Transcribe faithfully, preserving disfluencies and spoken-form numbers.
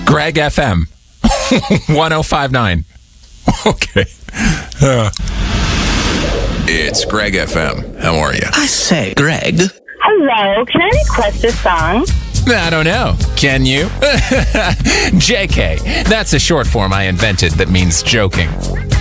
Greg F M. one oh five point nine. Okay. Uh. It's Greg F M. How are you? I say, Greg. Hello, can I request a song? I don't know. Can you? J K. That's a short form I invented that means joking.